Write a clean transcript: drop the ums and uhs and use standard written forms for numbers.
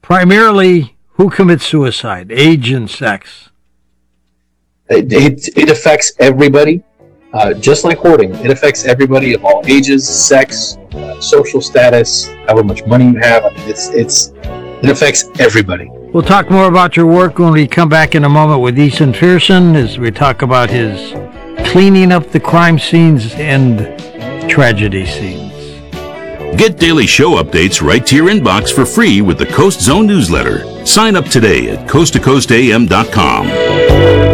primarily who commits suicide, age and sex? It affects everybody, just like hoarding. It affects everybody of all ages, sex, social status, however much money you have. I mean, it affects everybody. We'll talk more about your work when we come back in a moment with Eason Pearson as we talk about his cleaning up the crime scenes and tragedy scenes. Get daily show updates right to your inbox for free with the Coast Zone newsletter. Sign up today at coasttocoastam.com.